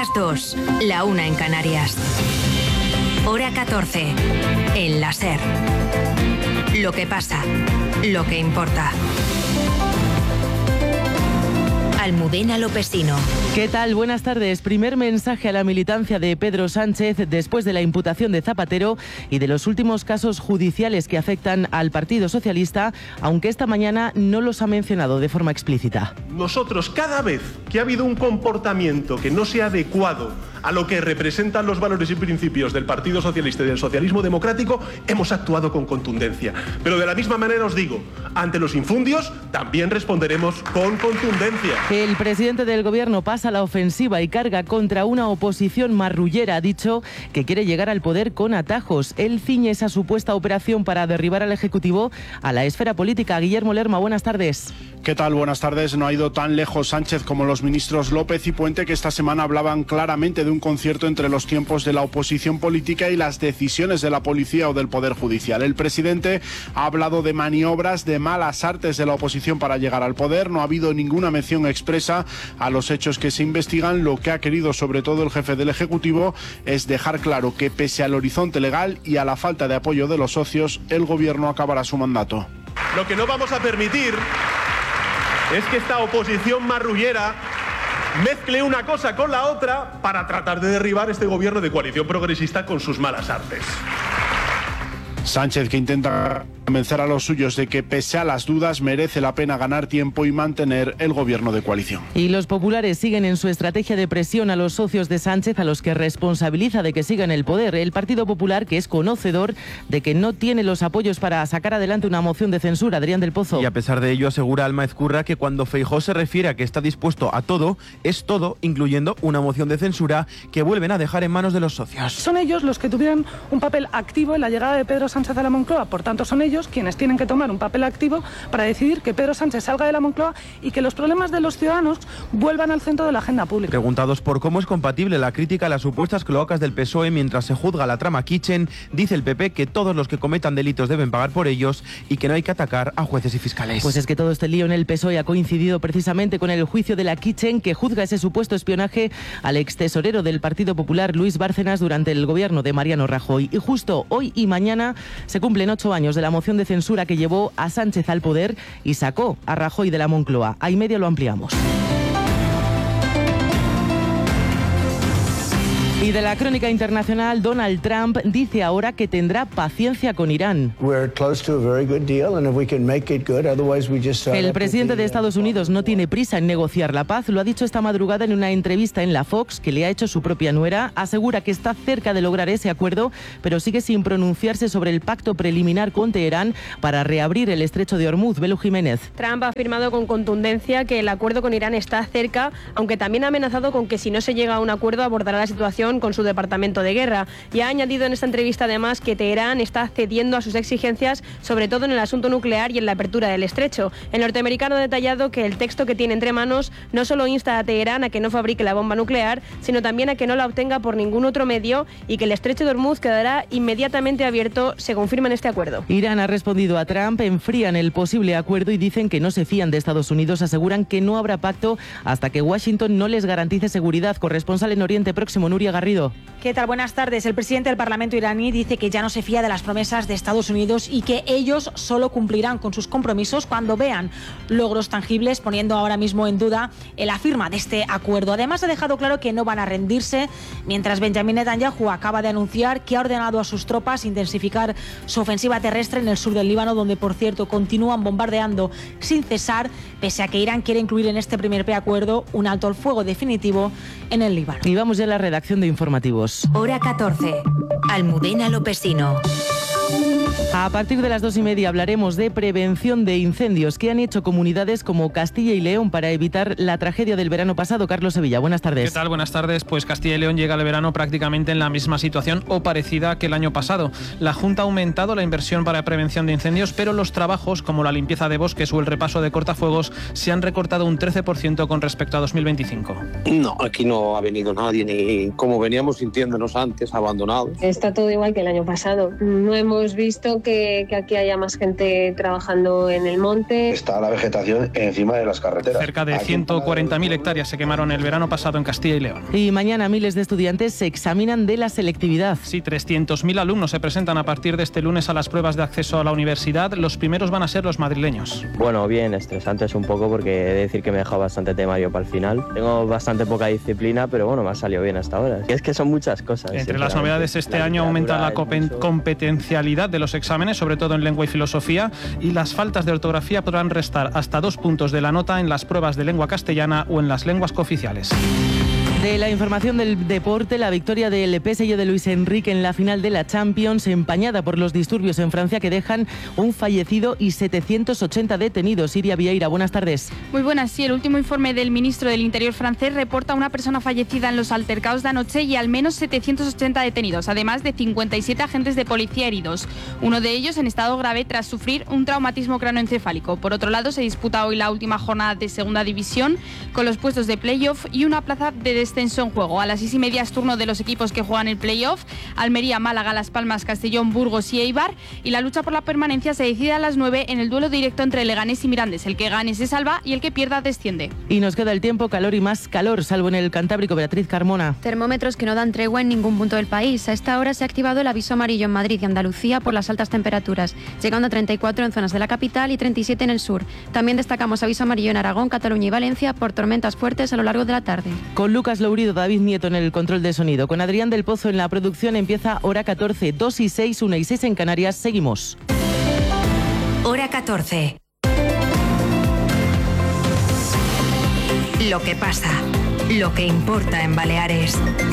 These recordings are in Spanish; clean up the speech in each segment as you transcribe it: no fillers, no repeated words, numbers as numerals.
las 2, la 1 en Canarias. Hora 14, en la SER. Lo que pasa, lo que importa. Almudena Lopesino. ¿Qué tal? Buenas tardes. Primer mensaje a la militancia de Pedro Sánchez después de la imputación de Zapatero y de los últimos casos judiciales que afectan al Partido Socialista, aunque esta mañana no los ha mencionado de forma explícita. Nosotros, cada vez que ha habido un comportamiento que no sea adecuado a lo que representan los valores y principios del Partido Socialista y del socialismo democrático, hemos actuado con contundencia. Pero de la misma manera os digo, ante los infundios también responderemos con contundencia. El presidente del Gobierno pasa a la ofensiva y carga contra una oposición marrullera. Ha dicho que quiere llegar al poder con atajos. Él ciñe esa supuesta operación para derribar al Ejecutivo a la esfera política. Guillermo Lerma, buenas tardes. ¿Qué tal? Buenas tardes. No ha ido tan lejos Sánchez como los ministros López y Puente, que esta semana hablaban claramente de un concierto entre los tiempos de la oposición política y las decisiones de la policía o del Poder Judicial. El presidente ha hablado de maniobras, de malas artes de la oposición para llegar al poder. No ha habido ninguna mención expresa a los hechos que se investigan. Lo que ha querido sobre todo el jefe del Ejecutivo es dejar claro que pese al horizonte legal y a la falta de apoyo de los socios, el Gobierno acabará su mandato. Lo que no vamos a permitir es que esta oposición marrullera mezcle una cosa con la otra para tratar de derribar este gobierno de coalición progresista con sus malas artes. Sánchez, que intenta convencer a los suyos de que pese a las dudas merece la pena ganar tiempo y mantener el gobierno de coalición. Y los populares siguen en su estrategia de presión a los socios de Sánchez, a los que responsabiliza de que sigan el poder. El Partido Popular, que es conocedor de que no tiene los apoyos para sacar adelante una moción de censura. Adrián del Pozo. Y a pesar de ello asegura Alma Ezcurra que cuando Feijóo se refiere a que está dispuesto a todo, es todo, incluyendo una moción de censura que vuelven a dejar en manos de los socios. Son ellos los que tuvieron un papel activo en la llegada de Pedro Sánchez a la Moncloa, por tanto son ellos quienes tienen que tomar un papel activo para decidir que Pedro Sánchez salga de la Moncloa y que los problemas de los ciudadanos vuelvan al centro de la agenda pública. Preguntados por cómo es compatible la crítica a las supuestas cloacas del PSOE mientras se juzga la trama Kitchen, dice el PP que todos los que cometan delitos deben pagar por ellos y que no hay que atacar a jueces y fiscales. Pues es que todo este lío en el PSOE ha coincidido precisamente con el juicio de la Kitchen, que juzga ese supuesto espionaje al extesorero del Partido Popular, Luis Bárcenas, durante el gobierno de Mariano Rajoy. Y justo hoy y mañana se cumplen 8 años de la moción de censura que llevó a Sánchez al poder y sacó a Rajoy de la Moncloa. A y media lo ampliamos. Y de la crónica internacional, Donald Trump dice ahora que tendrá paciencia con Irán. El presidente de Estados Unidos no tiene prisa en negociar la paz. Lo ha dicho esta madrugada en una entrevista en la Fox que le ha hecho su propia nuera. Asegura que está cerca de lograr ese acuerdo, pero sigue sin pronunciarse sobre el pacto preliminar con Teherán para reabrir el estrecho de Hormuz. Belu Jiménez. Trump ha afirmado con contundencia que el acuerdo con Irán está cerca, aunque también ha amenazado con que si no se llega a un acuerdo abordará la situación con su departamento de guerra. Y ha añadido en esta entrevista además que Teherán está cediendo a sus exigencias, sobre todo en el asunto nuclear y en la apertura del estrecho. El norteamericano ha detallado que el texto que tiene entre manos no solo insta a Teherán a que no fabrique la bomba nuclear, sino también a que no la obtenga por ningún otro medio y que el estrecho de Hormuz quedará inmediatamente abierto según firman este acuerdo. Irán ha respondido a Trump, enfrían el posible acuerdo y dicen que no se fían de Estados Unidos. Aseguran que no habrá pacto hasta que Washington no les garantice seguridad. Corresponsal en Oriente Próximo, Nuria Garrido. ¿Qué tal? Buenas tardes. El presidente del Parlamento iraní dice que ya no se fía de las promesas de Estados Unidos y que ellos solo cumplirán con sus compromisos cuando vean logros tangibles, poniendo ahora mismo en duda la firma de este acuerdo. Además, ha dejado claro que no van a rendirse, mientras Benjamin Netanyahu acaba de anunciar que ha ordenado a sus tropas intensificar su ofensiva terrestre en el sur del Líbano, donde, por cierto, continúan bombardeando sin cesar, pese a que Irán quiere incluir en este primer preacuerdo un alto al fuego definitivo en el Líbano. Y vamos ya a la redacción de informativos. Hora 14. Almudena Lopesino. A partir de las 2:30 hablaremos de prevención de incendios que han hecho comunidades como Castilla y León para evitar la tragedia del verano pasado. Carlos Sevilla, buenas tardes. ¿Qué tal? Buenas tardes. Pues Castilla y León llega al verano prácticamente en la misma situación o parecida que el año pasado. La Junta ha aumentado la inversión para prevención de incendios, pero los trabajos como la limpieza de bosques o el repaso de cortafuegos se han recortado un 13% con respecto a 2025. No, aquí no ha venido nadie, ni como veníamos sintiéndonos antes, abandonados. Está todo igual que el año pasado. No hemos visto bueno que aquí haya más gente trabajando en el monte. Está la vegetación encima de las carreteras. Cerca de 140.000 hectáreas se quemaron el verano pasado en Castilla y León. Y mañana miles de estudiantes se examinan de la selectividad. Sí, 300.000 alumnos se presentan a partir de este lunes a las pruebas de acceso a la universidad. Los primeros van a ser los madrileños. Bueno, bien, estresantes un poco porque he de decir que me he dejado bastante temario para el final. Tengo bastante poca disciplina, pero bueno, me ha salido bien hasta ahora. Y es que son muchas cosas. Entre las novedades este año aumenta la competencialidad de los exámenes, sobre todo en lengua y filosofía, y las faltas de ortografía podrán restar hasta 2 puntos de la nota en las pruebas de lengua castellana o en las lenguas cooficiales. De la información del deporte, la victoria del PSG de Luis Enrique en la final de la Champions, empañada por los disturbios en Francia que dejan un fallecido y 780 detenidos. Iria Vieira, buenas tardes. Muy buenas, sí. El último informe del ministro del Interior francés reporta una persona fallecida en los altercados de anoche y al menos 780 detenidos, además de 57 agentes de policía heridos. Uno de ellos en estado grave tras sufrir un traumatismo cranoencefálico. Por otro lado, se disputa hoy la última jornada de Segunda División con los puestos de playoff y una plaza de descenso en juego. A las 6:30 es turno de los equipos que juegan el playoff: Almería, Málaga, Las Palmas, Castellón, Burgos y Eibar, y la lucha por la permanencia se decide a las 9 en el duelo directo entre Leganés y Mirandés. El que gane se salva y el que pierda desciende. Y nos queda el tiempo, calor y más calor, salvo en el Cantábrico. Beatriz Carmona. Termómetros que no dan tregua en ningún punto del país. A esta hora se ha activado el aviso amarillo en Madrid y Andalucía por las altas temperaturas, llegando a 34 en zonas de la capital y 37 en el sur. También destacamos aviso amarillo en Aragón, Cataluña y Valencia por tormentas fuertes a lo largo de la tarde. Con Lucas Lourido, David Nieto en el control de sonido, con Adrián del Pozo en la producción, empieza Hora 14, 2 y 6, 1 y 6 en Canarias. Seguimos. Hora 14. Lo que pasa, lo que importa en Baleares.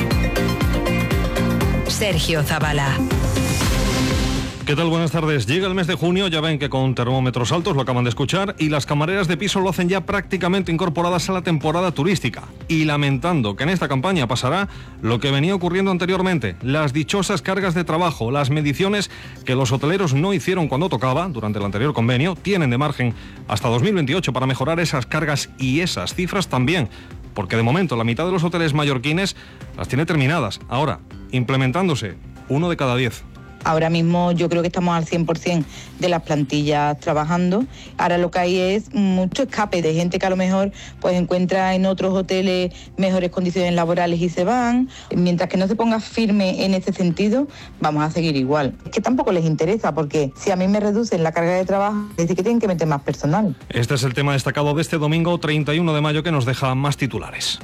Sergio Zavala. ¿Qué tal? Buenas tardes. Llega el mes de junio, ya ven que con termómetros altos, lo acaban de escuchar, y las camareras de piso lo hacen ya prácticamente incorporadas a la temporada turística. Y lamentando que en esta campaña pasará lo que venía ocurriendo anteriormente, las dichosas cargas de trabajo, las mediciones que los hoteleros no hicieron cuando tocaba, durante el anterior convenio, tienen de margen hasta 2028 para mejorar esas cargas y esas cifras también, porque de momento la mitad de los hoteles mallorquines las tiene terminadas. Ahora, implementándose 1 de cada 10. Ahora mismo yo creo que estamos al 100% de las plantillas trabajando. Ahora lo que hay es mucho escape de gente que a lo mejor pues encuentra en otros hoteles mejores condiciones laborales y se van. Mientras que no se ponga firme en ese sentido, vamos a seguir igual. Es que tampoco les interesa, porque si a mí me reducen la carga de trabajo, es decir que tienen que meter más personal. Este es el tema destacado de este domingo 31 de mayo que nos deja más titulares.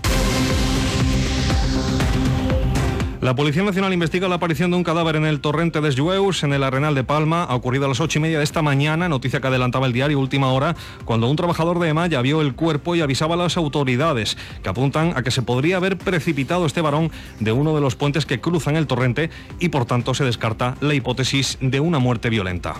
La Policía Nacional investiga la aparición de un cadáver en el torrente de Jueus, en el Arenal de Palma. Ha ocurrido a las 8:30 de esta mañana, noticia que adelantaba el diario Última Hora, cuando un trabajador de EMA ya vio el cuerpo y avisaba a las autoridades, que apuntan a que se podría haber precipitado este varón de uno de los puentes que cruzan el torrente y por tanto se descarta la hipótesis de una muerte violenta.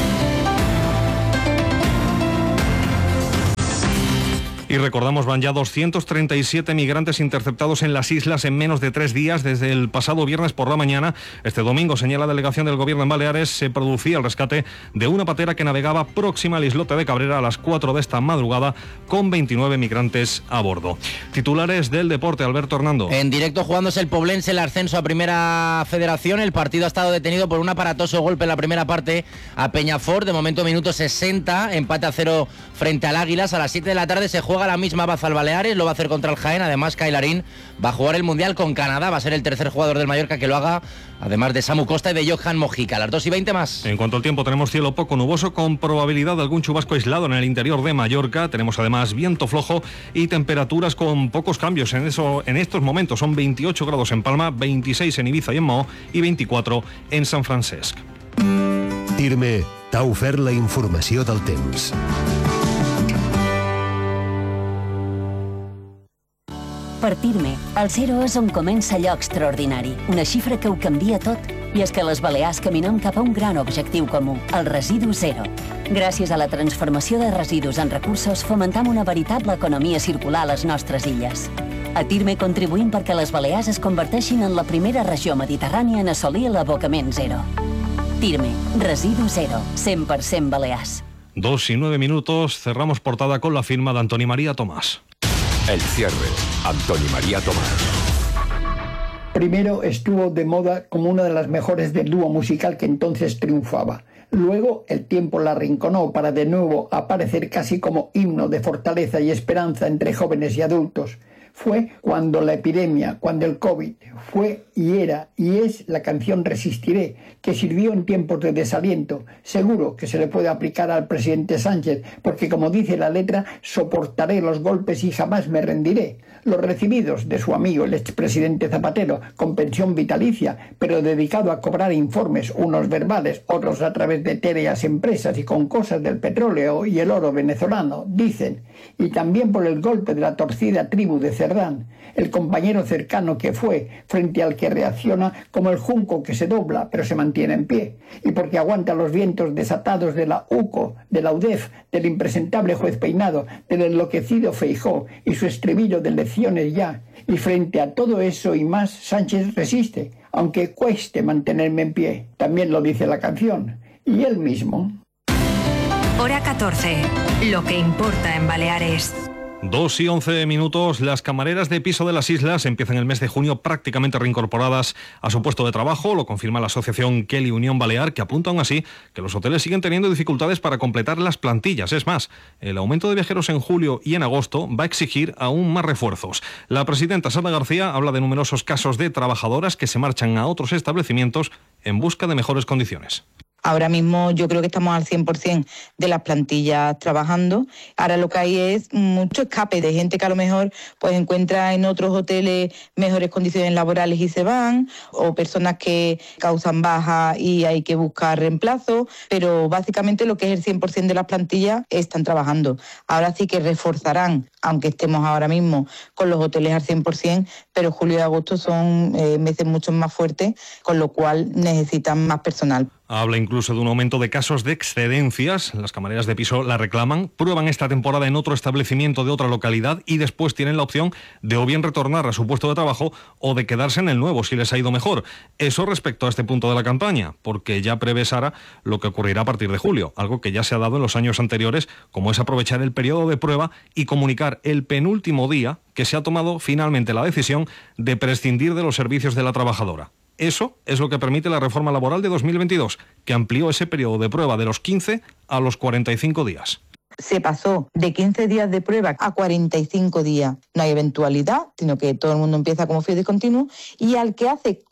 Y recordamos, van ya 237 migrantes interceptados en las islas en menos de 3 días desde el pasado viernes por la mañana. Este domingo, señala la delegación del Gobierno en Baleares, se producía el rescate de una patera que navegaba próxima al islote de Cabrera a las 4 de esta madrugada con 29 migrantes a bordo. Titulares del deporte, Alberto Hernando. En directo, jugándose el Poblense el ascenso a Primera Federación. El partido ha estado detenido por un aparatoso golpe en la primera parte a Peñafort. De momento, minuto 60, empate a 0 frente al Águilas. A las 7 de la tarde se juega la misma baza al Baleares, lo va a hacer contra el Jaén. Además, Kyle Larín va a jugar el Mundial con Canadá, va a ser el tercer jugador del Mallorca que lo haga, además de Samu Costa y de Johan Mojica. A las 2:20 más. En cuanto al tiempo, tenemos cielo poco nuboso con probabilidad de algún chubasco aislado en el interior de Mallorca. Tenemos además viento flojo y temperaturas con pocos cambios. En estos momentos son 28 grados en Palma, 26 en Ibiza y en Maó y 24 en San Francesc. TIRME t'ha ofert la informació del temps. Per TIRME, el 0 és on comença allò extraordinari, una xifra que ho canvia tot. I és que les Balears caminem cap a un gran objectiu comú, el residu zero. Gràcies a la transformació de residus en recursos, fomentam una veritable economia circular a les nostres illes. A TIRME contribuïm perquè les Balears es converteixin en la primera regió mediterrània en assolir l'abocament zero. TIRME, residu zero, 100% Balears. 2 y 9 minutos, cerramos portada con la firma de Antoni María Tomàs. El cierre, Antoni María Tomàs. Primero estuvo de moda como una de las mejores del dúo musical que entonces triunfaba. Luego el tiempo la arrinconó para de nuevo aparecer casi como himno de fortaleza y esperanza entre jóvenes y adultos. Fue cuando la epidemia, cuando el COVID, fue y era y es la canción Resistiré, que sirvió en tiempos de desaliento. Seguro que se le puede aplicar al presidente Sánchez, porque como dice la letra, soportaré los golpes y jamás me rendiré. Los recibidos de su amigo el expresidente Zapatero, con pensión vitalicia, pero dedicado a cobrar informes, unos verbales, otros a través de tereas empresas y con cosas del petróleo y el oro venezolano, dicen. Y también por el golpe de la torcida tribu de Cerdán, el compañero cercano que fue, frente al que reacciona como el junco que se dobla pero se mantiene en pie, y porque aguanta los vientos desatados de la UCO, de la UDEF, del impresentable juez Peinado, del enloquecido Feijóo y su estribillo de elecciones ya. Y frente a todo eso y más, Sánchez resiste, aunque cueste mantenerme en pie. También lo dice la canción, y él mismo. Hora 14. Lo que importa en Baleares. 2 y 11 minutos. Las camareras de piso de las islas empiezan el mes de junio prácticamente reincorporadas a su puesto de trabajo. Lo confirma la asociación Kelly Unión Balear, que apunta aún así que los hoteles siguen teniendo dificultades para completar las plantillas. Es más, el aumento de viajeros en julio y en agosto va a exigir aún más refuerzos. La presidenta Sandra García habla de numerosos casos de trabajadoras que se marchan a otros establecimientos en busca de mejores condiciones. Ahora mismo yo creo que estamos al 100% de las plantillas trabajando. Ahora lo que hay es mucho escape de gente que a lo mejor pues encuentra en otros hoteles mejores condiciones laborales y se van, o personas que causan baja y hay que buscar reemplazo, pero básicamente lo que es el 100% de las plantillas están trabajando. Ahora sí que reforzarán, aunque estemos ahora mismo con los hoteles al 100%, pero julio y agosto son meses mucho más fuertes, con lo cual necesitan más personal. Habla incluso de un aumento de casos de excedencias. Las camareras de piso la reclaman, prueban esta temporada en otro establecimiento de otra localidad y después tienen la opción de o bien retornar a su puesto de trabajo o de quedarse en el nuevo si les ha ido mejor. Eso respecto a este punto de la campaña, porque ya prevé Sara lo que ocurrirá a partir de julio, algo que ya se ha dado en los años anteriores, como es aprovechar el periodo de prueba y comunicar el penúltimo día que se ha tomado finalmente la decisión de prescindir de los servicios de la trabajadora. Eso es lo que permite la reforma laboral de 2022, que amplió ese periodo de prueba de los 15 a los 45 días. Se pasó de 15 días de prueba a 45 días. No hay eventualidad, sino que todo el mundo empieza como fijo discontinuo, y al que hace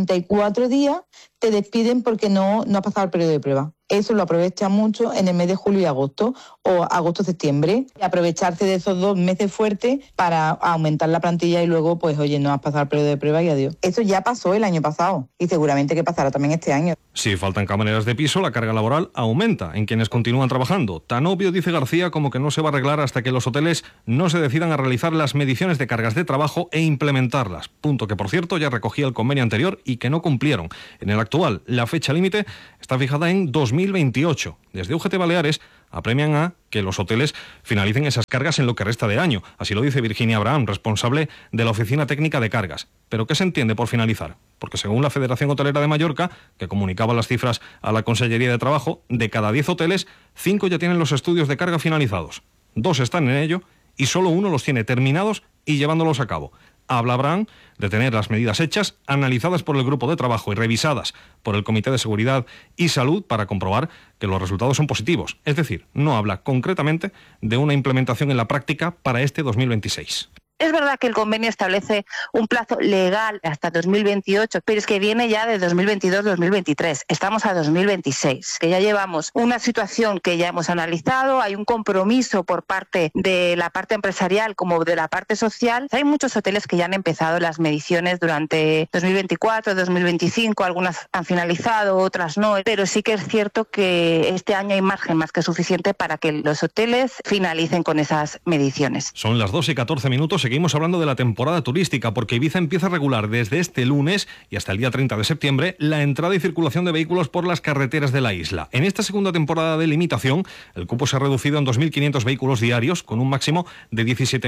44 días te despiden porque no ha pasado el periodo de prueba. Eso lo aprovecha mucho en el mes de julio y agosto, o agosto-septiembre. Aprovecharse de esos 2 meses fuertes para aumentar la plantilla y luego, pues, oye, no has pasado el periodo de prueba y adiós. Eso ya pasó el año pasado y seguramente que pasará también este año. Si faltan camareras de piso, la carga laboral aumenta en quienes continúan trabajando. Tan obvio, dice García, como que no se va a arreglar hasta que los hoteles no se decidan a realizar las mediciones de cargas de trabajo e implementarlas. Punto que, por cierto, ya recogía el convenio anterior y que no cumplieron. En el actual, la fecha límite está fijada en 2028. Desde UGT Baleares apremian a que los hoteles finalicen esas cargas en lo que resta de año. Así lo dice Virginia Abraham, responsable de la Oficina Técnica de Cargas. ¿Pero qué se entiende por finalizar? Porque según la Federación Hotelera de Mallorca, que comunicaba las cifras a la Consellería de Trabajo, de cada 10 hoteles, 5 ya tienen los estudios de carga finalizados. 2 están en ello y solo 1 los tiene terminados y llevándolos a cabo. Habla Abraham de tener las medidas hechas, analizadas por el grupo de trabajo y revisadas por el Comité de Seguridad y Salud para comprobar que los resultados son positivos. Es decir, no habla concretamente de una implementación en la práctica para este 2026. Es verdad que el convenio establece un plazo legal hasta 2028, pero es que viene ya de 2022-2023. Estamos a 2026, que ya llevamos una situación que ya hemos analizado, hay un compromiso por parte de la parte empresarial como de la parte social. Hay muchos hoteles que ya han empezado las mediciones durante 2024, 2025, algunas han finalizado, otras no, pero sí que es cierto que este año hay margen más que suficiente para que los hoteles finalicen con esas mediciones. Son las 2:14. Seguimos hablando de la temporada turística porque Ibiza empieza a regular desde este lunes y hasta el día 30 de septiembre la entrada y circulación de vehículos por las carreteras de la isla. En esta segunda temporada de limitación, el cupo se ha reducido en 2.500 vehículos diarios con un máximo de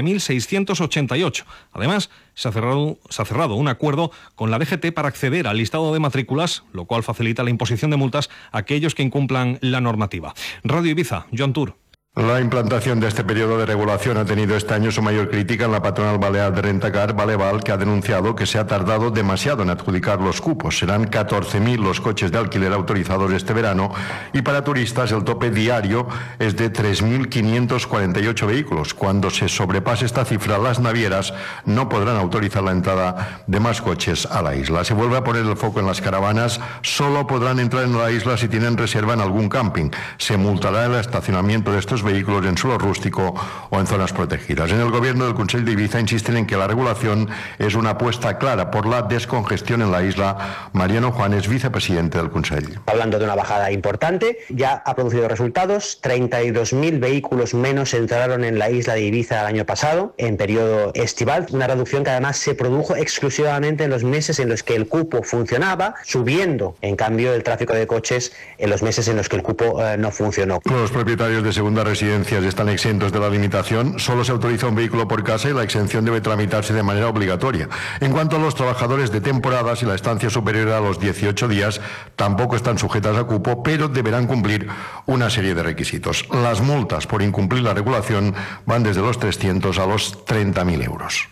17.688. Además, se ha cerrado un acuerdo con la DGT para acceder al listado de matrículas, lo cual facilita la imposición de multas a aquellos que incumplan la normativa. Radio Ibiza, Joan Tur. La implantación de este periodo de regulación ha tenido este año su mayor crítica en la patronal balear de Rentacar, Baleval, que ha denunciado que se ha tardado demasiado en adjudicar los cupos. Serán 14.000 los coches de alquiler autorizados este verano y para turistas el tope diario es de 3.548 vehículos. Cuando se sobrepase esta cifra, las navieras no podrán autorizar la entrada de más coches a la isla. Se vuelve a poner el foco en las caravanas. Solo podrán entrar en la isla si tienen reserva en algún camping. Se multará el estacionamiento de estos vehículos en suelo rústico o en zonas protegidas. En el gobierno del Consell de Ibiza insisten en que la regulación es una apuesta clara por la descongestión en la isla. Mariano Juanes, vicepresidente del Consell. Hablando de una bajada importante, ya ha producido resultados. 32.000 vehículos menos entraron en la isla de Ibiza el año pasado, en periodo estival, una reducción que además se produjo exclusivamente en los meses en los que el cupo funcionaba, subiendo en cambio el tráfico de coches en los meses en los que el cupo no funcionó. Los propietarios de segunda residencias están exentos de la limitación. Solo se autoriza un vehículo por casa y la exención debe tramitarse de manera obligatoria. En cuanto a los trabajadores de temporada, si la estancia es superior a los 18 días, tampoco están sujetas a cupo, pero deberán cumplir una serie de requisitos. Las multas por incumplir la regulación van desde los 300 a los 30.000 euros.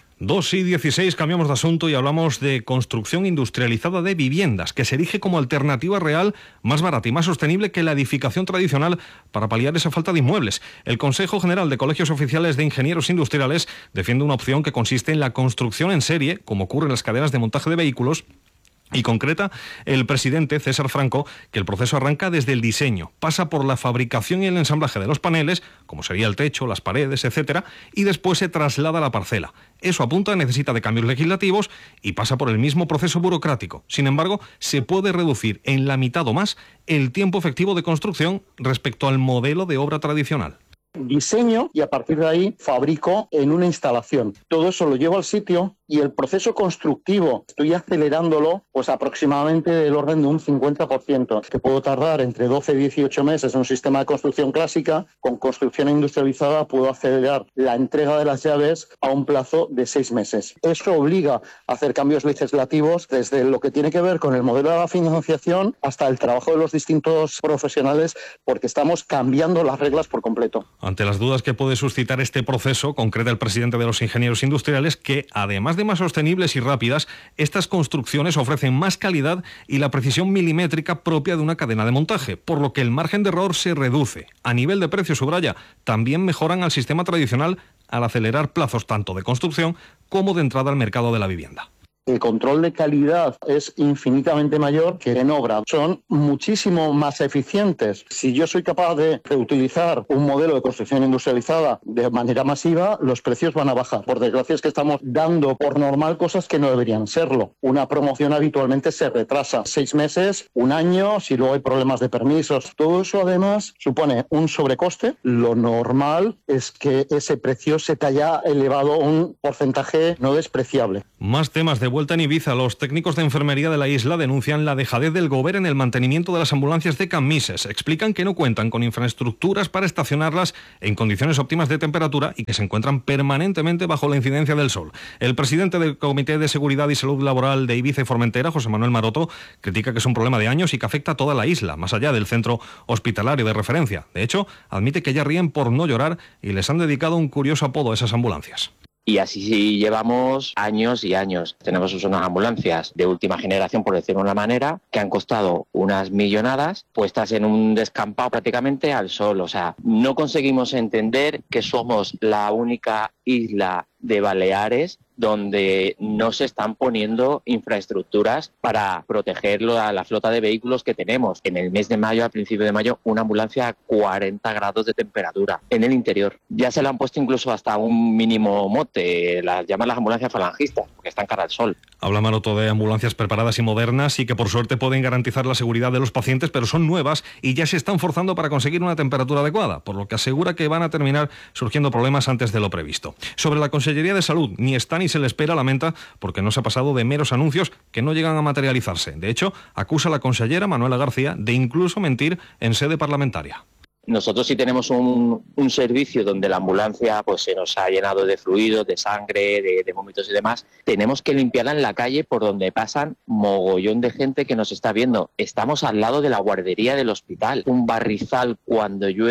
2:16, cambiamos de asunto y hablamos de construcción industrializada de viviendas, que se erige como alternativa real, más barata y más sostenible que la edificación tradicional para paliar esa falta de inmuebles. El Consejo General de Colegios Oficiales de Ingenieros Industriales defiende una opción que consiste en la construcción en serie, como ocurre en las cadenas de montaje de vehículos, y concreta el presidente César Franco que el proceso arranca desde el diseño, pasa por la fabricación y el ensamblaje de los paneles, como sería el techo, las paredes, etcétera, y después se traslada a la parcela. Eso apunta necesita de cambios legislativos y pasa por el mismo proceso burocrático. Sin embargo, se puede reducir en la mitad o más el tiempo efectivo de construcción respecto al modelo de obra tradicional. Diseño y a partir de ahí fabrico en una instalación. Todo eso lo llevo al sitio y el proceso constructivo estoy acelerándolo pues aproximadamente del orden de un 50%, que puedo tardar entre 12 y 18 meses en un sistema de construcción clásica. Con construcción industrializada puedo acelerar la entrega de las llaves a un plazo de 6 meses. Eso obliga a hacer cambios legislativos desde lo que tiene que ver con el modelo de la financiación hasta el trabajo de los distintos profesionales, porque estamos cambiando las reglas por completo. Ante las dudas que puede suscitar este proceso, concreta el presidente de los ingenieros industriales que, además de más sostenibles y rápidas, estas construcciones ofrecen más calidad y la precisión milimétrica propia de una cadena de montaje, por lo que el margen de error se reduce. A nivel de precio, subraya, también mejoran al sistema tradicional al acelerar plazos tanto de construcción como de entrada al mercado de la vivienda. El control de calidad es infinitamente mayor que en obra. Son muchísimo más eficientes. Si yo soy capaz de reutilizar un modelo de construcción industrializada de manera masiva, los precios van a bajar. Por desgracia es que estamos dando por normal cosas que no deberían serlo. Una promoción habitualmente se retrasa 6 meses, 1 año, si luego hay problemas de permisos. Todo eso además supone un sobrecoste. Lo normal es que ese precio se te haya elevado un porcentaje no despreciable. Más temas de vuelta en Ibiza. Los técnicos de enfermería de la isla denuncian la dejadez del Govern en el mantenimiento de las ambulancias de Cammises. Explican que no cuentan con infraestructuras para estacionarlas en condiciones óptimas de temperatura y que se encuentran permanentemente bajo la incidencia del sol. El presidente del Comité de Seguridad y Salud Laboral de Ibiza y Formentera, José Manuel Maroto, critica que es un problema de años y que afecta a toda la isla, más allá del centro hospitalario de referencia. De hecho, admite que ya ríen por no llorar y les han dedicado un curioso apodo a esas ambulancias. Y así llevamos años y años. Tenemos unas ambulancias de última generación, por decirlo de una manera, que han costado unas millonadas, puestas en un descampado prácticamente al sol. O sea, no conseguimos entender que somos la única isla de Baleares donde no se están poniendo infraestructuras para proteger a la flota de vehículos que tenemos. En el mes de mayo, a principio de mayo, una ambulancia a 40 grados de temperatura en el interior. Ya se le han puesto incluso hasta un mínimo mote, las llaman las ambulancias falangistas, porque están cara al sol. Habla Maroto de ambulancias preparadas y modernas y que por suerte pueden garantizar la seguridad de los pacientes, pero son nuevas y ya se están forzando para conseguir una temperatura adecuada, por lo que asegura que van a terminar surgiendo problemas antes de lo previsto. Sobre la Consellería de Salud, ni está ni se le espera, lamenta, porque no se ha pasado de meros anuncios que no llegan a materializarse. De hecho, acusa a la consellera Manuela García de incluso mentir en sede parlamentaria. Nosotros sí tenemos un servicio donde la ambulancia pues se nos ha llenado de fluidos, de sangre, de vómitos y demás. Tenemos que limpiarla en la calle por donde pasan mogollón de gente que nos está viendo. Estamos al lado de la guardería del hospital. Un barrizal cuando llueve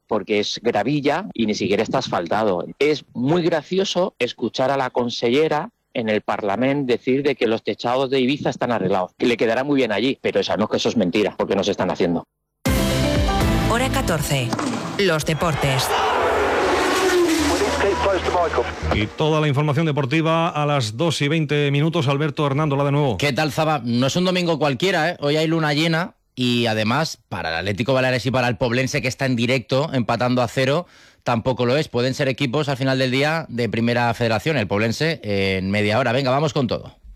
porque es gravilla y ni siquiera está asfaltado. Es muy gracioso escuchar a la consellera en el Parlamento decir de que los techados de Ibiza están arreglados, que le quedará muy bien allí, pero sabemos que eso es mentira, porque no se están haciendo. Hora 14. Los deportes. Y toda la información deportiva a las 2:20. Alberto Hernándola de nuevo. ¿Qué tal, Zaba? No es un domingo cualquiera, ¿eh? Hoy hay luna llena y además para el Atlético Baleares y para el Poblense, que está en directo empatando a 0, tampoco lo es. Pueden ser equipos al final del día de Primera Federación, el Poblense en media hora. Venga, vamos con todo.